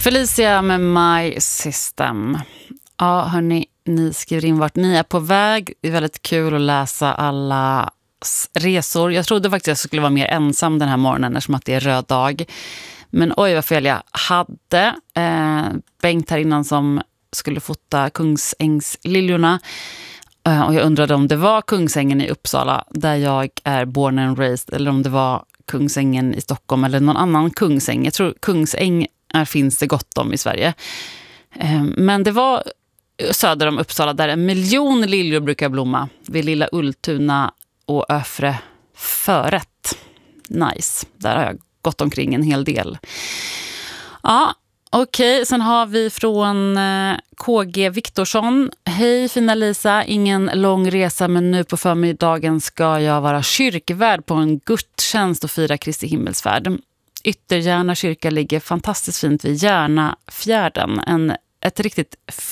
Felicia med My System. Ja, hörni, ni skriver in vart ni är på väg. Det är väldigt kul att läsa alla resor. Jag trodde faktiskt att jag skulle vara mer ensam den här morgonen eftersom att det är röd dag. Men oj vad fel jag hade. Bengt här innan som skulle fota Kungsängsliljorna. Och jag undrade om det var Kungsängen i Uppsala där jag är born and raised eller om det var Kungsängen i Stockholm eller någon annan Kungsäng. Jag tror Kungsäng finns det gott om i Sverige. Men det var söder om Uppsala där 1 miljon liljor brukar blomma vid Lilla Ultuna och Öfre förrätt. Nice. Där har jag gått omkring en hel del. Ja, okej. Sen har vi från KG Viktorsson. Hej fina Lisa, ingen lång resa men nu på förmiddagen ska jag vara kyrkvärd på en gudstjänst och fira Kristi himmelsfärd. Ytterjärna kyrka ligger fantastiskt fint vid Järnafjärden. Ett riktigt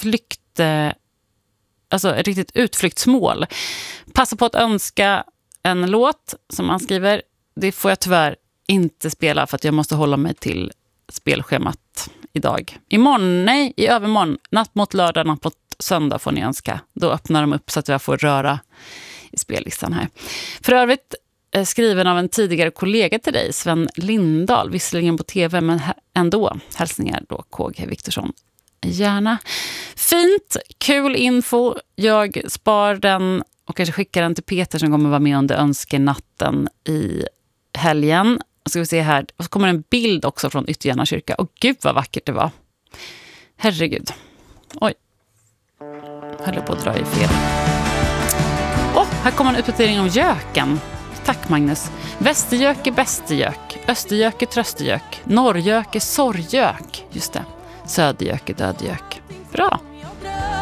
ett riktigt utflyktsmål. Passa på att önska en låt som man skriver. Det får jag tyvärr inte spela för att jag måste hålla mig till spelschemat idag. I övermorgon, natt mot lördag, natt mot söndag får ni önska. Då öppnar de upp så att jag får röra i spellistan här. För övrigt skriven av en tidigare kollega till dig, Sven Lindahl, visserligen på tv men ändå. Hälsningar då, KG Viktorsson. Gärna. Fint, kul info. Jag spar den och kanske skickar den till Peter som kommer vara med under önskenatten i helgen. Och ska vi se här. Och så kommer en bild också från Ytterjärna kyrka. Och gud vad vackert det var. Herregud. Oj. Höll på att dra i fel. Här kommer en uppdatering om göken. Tack Magnus. Västergök är bästergök. Östergök är tröstergök. Norrgök är sorrgök. Just det. Södergök är dödgök. Bra.